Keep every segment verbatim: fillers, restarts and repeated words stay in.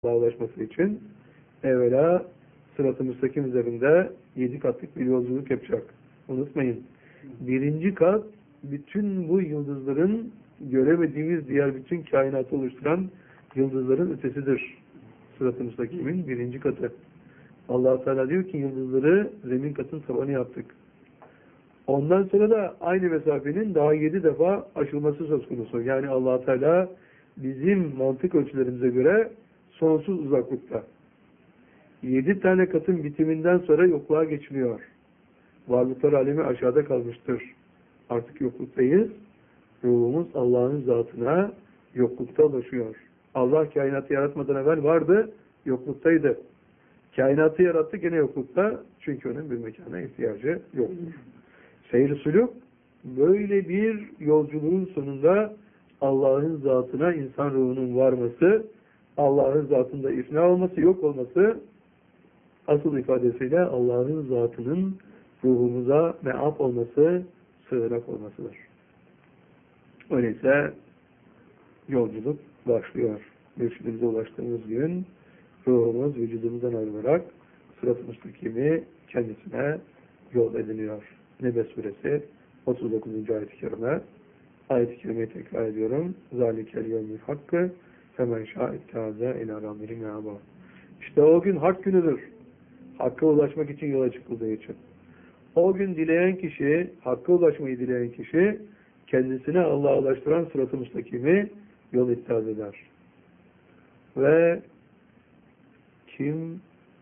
Allah'a ulaşması için evvela sırat-ı müstakim üzerinde yedi katlık bir yolculuk yapacak. Unutmayın. Birinci kat bütün bu yıldızların göremediğimiz diğer bütün kainatı oluşturan yıldızların ötesidir. Sırat-ı müstakimin birinci katı. Allah Teala diyor ki yıldızları zemin katın tabanı yaptık. Ondan sonra da aynı mesafenin daha yedi defa aşılması söz konusu. Yani Allah Teala bizim mantık ölçülerimize göre sonsuz uzaklıkta. Yedi tane katın bitiminden sonra yokluğa geçmiyor. Varlıklar alemi aşağıda kalmıştır. Artık yokluktayız. Ruhumuz Allah'ın zatına yoklukta ulaşıyor. Allah kainatı yaratmadan evvel vardı, yokluktaydı. Kainatı yarattı gene yoklukta. Çünkü onun bir mekana ihtiyacı yoktur. Seyr-i sülûk böyle bir yolculuğun sonunda Allah'ın zatına insan ruhunun varması, Allah'ın zatında ifna olması, yok olması, asıl ifadesiyle Allah'ın zatının ruhumuza me'ab olması, sığınak olmasıdır. Öyleyse yolculuk başlıyor. Mürşidimize ulaştığımız gün ruhumuz vücudumuzdan ayrılarak sırat-ı müstakimi kendisine yol ediniyor. Nebe suresi otuz dokuzuncu ayet-i kerime. Ayet-i kerimeyi tekrar ediyorum. Zalikel yevmil hakkı femen şa'ittehaze ila rabbihim me'aba. İşte o gün hak günüdür. Hakka ulaşmak için yola çıkıldığı için. O gün dileyen kişi, hakka ulaşmayı dileyen kişi kendisine Allah'a ulaştıran sırat-ı müstakimi yol ittihaz eder. Ve kim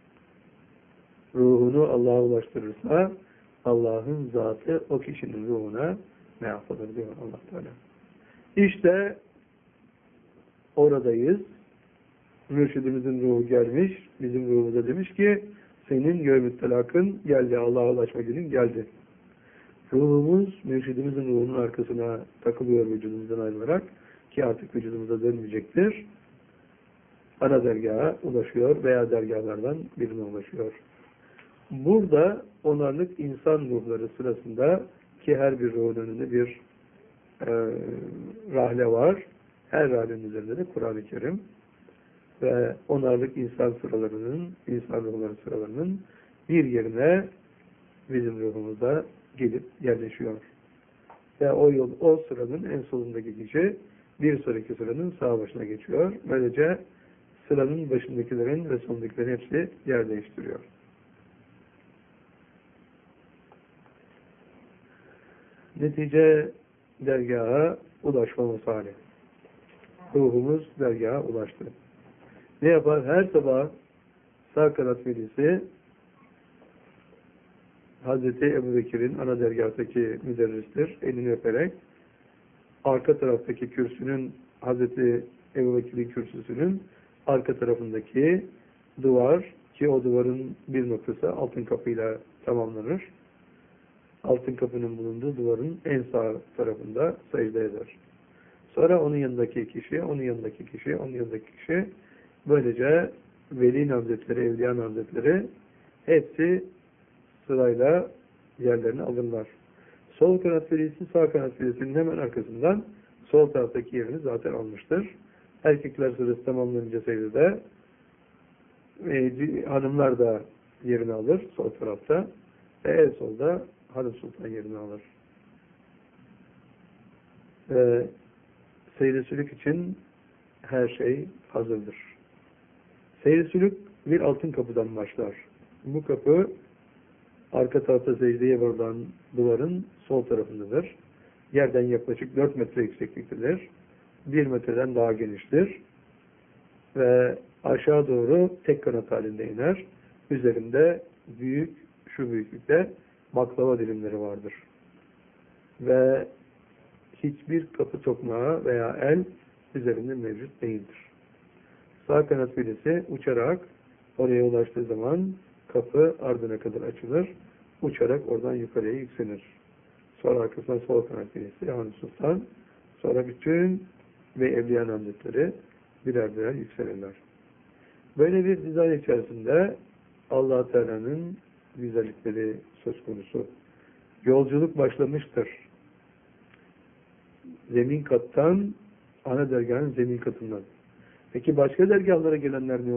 ruhunu Allah'a ulaştırırsa Allah'ın zatı o kişinin ruhuna ne yapılır diyor Allah Teala. İşte oradayız. Mürşidimizin ruhu gelmiş. Bizim ruhumuza demiş ki senin yevmü telakın geldi. Allah'a ulaşma günün geldi. Ruhumuz mürşidimizin ruhunun arkasına takılıyor vücudumuzdan ayrılarak ki artık vücudumuza dönmeyecektir. Ana dergaha ulaşıyor veya dergahlardan birine ulaşıyor. Burada onarlık insan ruhları sırasında ki her bir ruhun önünde bir e, rahle var. Her rahlenin üzerinde de Kur'an-ı Kerim ve onarlık insan sıralarının, insan ruhları sıralarının bir yerine bizim ruhumuzda gelip yerleşiyor. Ve o yol, o sıranın en solundaki kişi bir sonraki sıranın sağ başına geçiyor. Böylece sıranın başındakilerin ve sonundakilerin hepsi yer değiştiriyor. Netice dergaha ulaşmamız hali. Ruhumuz dergaha ulaştı. Ne yapar? Her sabah sağ kanat velisi Hazreti Ebubekir'in ana dergahtaki müderristir. Elini öperek arka taraftaki kürsünün Hazreti Ebubekir'in kürsüsünün arka tarafındaki duvar ki o duvarın bir noktası altın kapıyla tamamlanır. Altın kapının bulunduğu duvarın en sağ tarafında secde eder. Sonra onun yanındaki kişi, onun yanındaki kişi, onun yanındaki kişi böylece Veli Hazretleri, Evliya Hazretleri hepsi sırayla yerlerini alırlar. Sol kanat velisi, sağ kanat velisinin hemen arkasından sol taraftaki yerini zaten almıştır. Erkekler sırası tamamlanınca secdede e, hanımlar da yerini alır sol tarafta ve en solda Hanım Sultan yerini alır. Ve seyir-i sülük için her şey hazırdır. Seyir-i sülük bir altın kapıdan başlar. Bu kapı arka tarafta secdeye vurulan duvarın sol tarafındadır. Yerden yaklaşık dört metre yüksekliktedir. bir metreden daha geniştir. Ve aşağı doğru tek kanat halinde iner. Üzerinde büyük, şu büyüklükte baklava dilimleri vardır. Ve hiçbir kapı tokmağı veya el üzerinde mevcut değildir. Sağ kanat velisi uçarak oraya ulaştığı zaman kapı ardına kadar açılır. Uçarak oradan yukarıya yükselir. Sonra arkasından sol kanat velisi Hanım Sultan, sonra bütün ve Evliya Hazretleri birer birer yükselirler. Böyle bir dizayn içerisinde Allah Teala'nın güzellikleri söz konusu. Yolculuk başlamıştır. Zemin kattan, ana dergahın zemin katından. Peki başka dergahlara gelenler ne